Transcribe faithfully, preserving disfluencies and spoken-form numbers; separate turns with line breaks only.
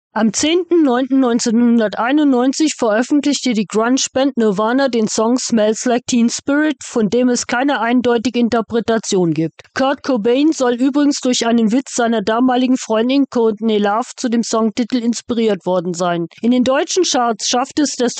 Am zehnten neunten neunzehnhunderteinundneunzig veröffentlichte die Grunge-Band Nirvana den Song "Smells Like Teen Spirit", von dem es keine eindeutige Interpretation gibt. Kurt Cobain soll übrigens durch einen Witz seiner damaligen Freundin Courtney Love zu dem Songtitel inspiriert worden sein. In den deutschen Charts schaffte es der